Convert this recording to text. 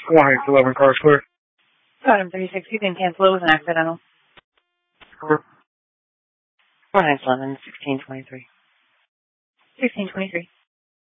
One 11 cars clear. Item 36, you can cancel it with an accidental. 1 11, 1623. 1623.